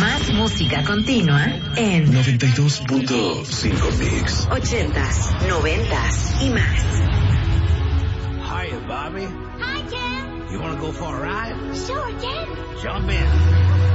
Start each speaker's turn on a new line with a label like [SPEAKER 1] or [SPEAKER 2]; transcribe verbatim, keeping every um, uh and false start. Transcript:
[SPEAKER 1] Más música continua en
[SPEAKER 2] noventa y dos punto cinco Mix.
[SPEAKER 1] ochentas, noventas y más.
[SPEAKER 3] Hiya, Bobby.
[SPEAKER 4] Hi, Ken.
[SPEAKER 3] You want to go for a ride?
[SPEAKER 4] Sure, Ken.
[SPEAKER 3] Jump in.